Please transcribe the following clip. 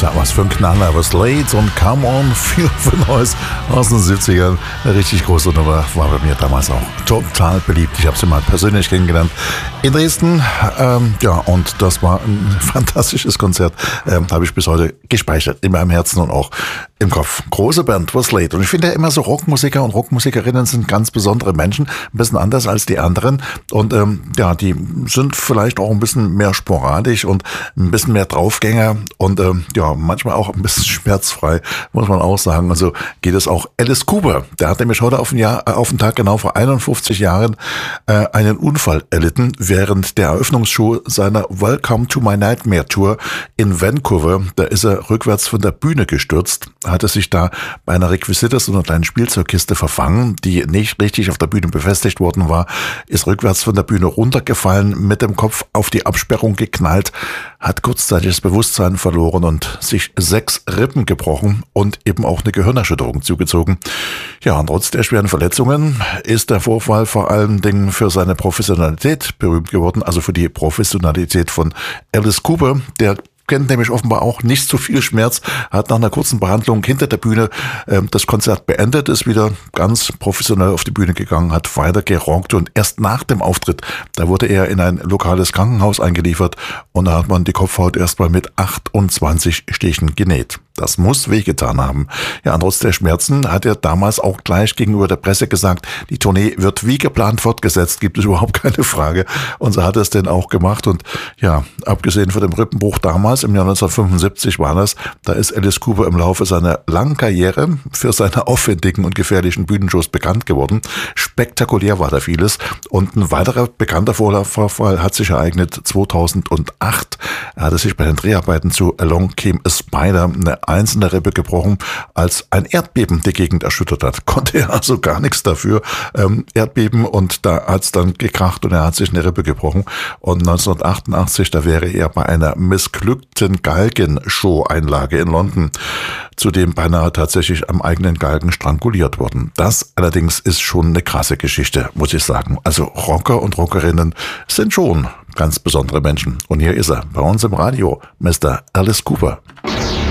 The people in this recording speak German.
So, was für ein Knaller, was Late und Come On, Feel the Noise aus den 70ern. Eine richtig große Nummer, war bei mir damals auch total beliebt. Ich habe sie mal persönlich kennengelernt in Dresden. Und das war ein fantastisches Konzert. Habe ich bis heute gespeichert, in meinem Herzen und auch im Kopf. Große Band, was Late. Und ich finde ja immer so, Rockmusiker und Rockmusikerinnen sind ganz besondere Menschen, ein bisschen anders als die anderen. Und die sind vielleicht auch ein bisschen mehr sporadisch und ein bisschen mehr Draufgänger und manchmal auch ein bisschen schmerzfrei, muss man auch sagen. Also geht es auch Alice Cooper. Der hat nämlich heute auf den Tag genau vor 51 Jahren einen Unfall erlitten während der Eröffnungsshow seiner Welcome to My Nightmare Tour in Vancouver. Da ist er rückwärts von der Bühne gestürzt, hatte sich da bei einer Requisite, so einer kleinen Spielzeugkiste, verfangen, die nicht richtig auf der Bühne befestigt worden war, ist rückwärts von der Bühne runtergefallen, mit dem Kopf auf die Absperrung geknallt, hat kurzzeitig das Bewusstsein verloren und sich 6 Rippen gebrochen und eben auch eine Gehirnerschütterung zugezogen. Ja, und trotz der schweren Verletzungen ist der Vorfall vor allen Dingen für seine Professionalität berühmt geworden, also für die Professionalität von Alice Cooper, der kennt nämlich offenbar auch nicht so viel Schmerz, hat nach einer kurzen Behandlung hinter der Bühne das Konzert beendet, ist wieder ganz professionell auf die Bühne gegangen, hat weiter gerockt und erst nach dem Auftritt, da wurde er in ein lokales Krankenhaus eingeliefert und da hat man die Kopfhaut erstmal mit 28 Stichen genäht. Das muss wehgetan haben. Ja, trotz der Schmerzen hat er damals auch gleich gegenüber der Presse gesagt, die Tournee wird wie geplant fortgesetzt, gibt es überhaupt keine Frage. Und so hat er es denn auch gemacht. Und ja, abgesehen von dem Rippenbruch damals, im Jahr 1975 war das, da ist Alice Cooper im Laufe seiner langen Karriere für seine aufwendigen und gefährlichen Bühnenshows bekannt geworden. Spektakulär war da vieles. Und ein weiterer bekannter Vorfall hat sich ereignet 2008. Er hatte sich bei den Dreharbeiten zu Along Came a Spider eine einzelne Rippe gebrochen, als ein Erdbeben die Gegend erschüttert hat. Konnte er also gar nichts dafür. Erdbeben und da hat es dann gekracht und er hat sich eine Rippe gebrochen. Und 1988, da wäre er bei einer missglückten Galgen-Show-Einlage in London zudem beinahe tatsächlich am eigenen Galgen stranguliert worden. Das allerdings ist schon eine krasse Geschichte, muss ich sagen. Also Rocker und Rockerinnen sind schon ganz besondere Menschen. Und hier ist er, bei uns im Radio, Mr. Alice Cooper.